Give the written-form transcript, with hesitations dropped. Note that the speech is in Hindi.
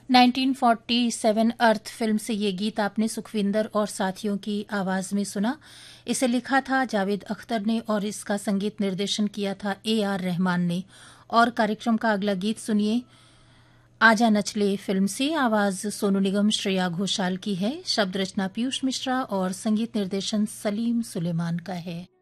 1947 अर्थ फिल्म से ये गीत आपने सुखविंदर और साथियों की आवाज में सुना। इसे लिखा था जावेद अख्तर ने और इसका संगीत निर्देशन किया था AR रहमान ने। और कार्यक्रम का अगला गीत सुनिए आजा नचले फिल्म से। आवाज सोनू निगम, श्रेया घोषाल की है। शब्द रचना पीयूष मिश्रा और संगीत निर्देशन सलीम सुलेमान का है।